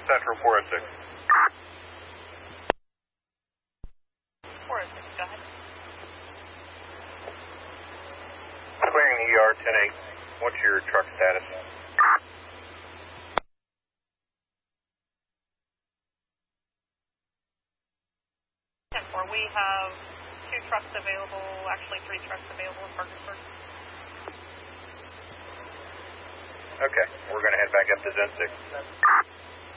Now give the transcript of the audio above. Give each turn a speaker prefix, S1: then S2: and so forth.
S1: Central 406.
S2: 406, go ahead.
S1: Clearing the ER 10-8. What's your truck status?
S2: 10-4, we have 2 trucks available, actually 3 trucks available in Parkersburg.
S1: Okay, we're going to head back up to Zen 6.